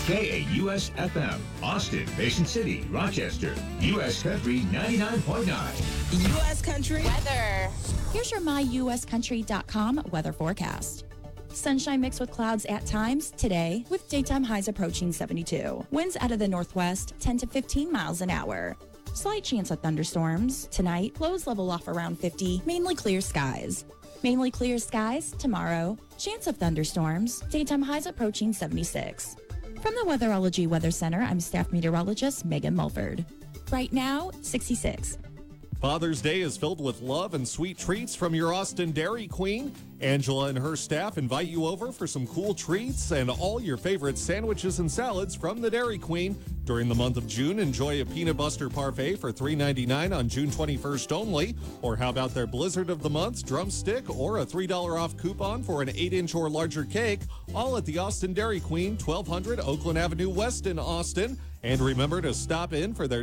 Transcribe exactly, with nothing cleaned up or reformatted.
K A U S F M, Austin, Mason City, Rochester, U S Country ninety-nine point nine. U S Country weather. Here's your my U S country dot com weather forecast. Sunshine mixed with clouds at times today, with daytime highs approaching seventy-two. Winds out of the northwest, ten to fifteen miles an hour. Slight chance of thunderstorms. Tonight, lows level off around fifty, mainly clear skies. Mainly clear skies tomorrow. Chance of thunderstorms. Daytime highs approaching seventy-six. From the Weatherology Weather Center, I'm staff meteorologist Megan Mulford. Right now, sixty-six. Father's Day is filled with love and sweet treats from your Austin Dairy Queen. Angela and her staff invite you over for some cool treats and all your favorite sandwiches and salads from the Dairy Queen. During the month of June, enjoy a peanut butter parfait for three ninety-nine on June twenty-first only. Or how about their Blizzard of the Month drumstick or a three dollars off coupon for an eight inch or larger cake, all at the Austin Dairy Queen, twelve hundred Oakland Avenue West in Austin. And remember to stop in for their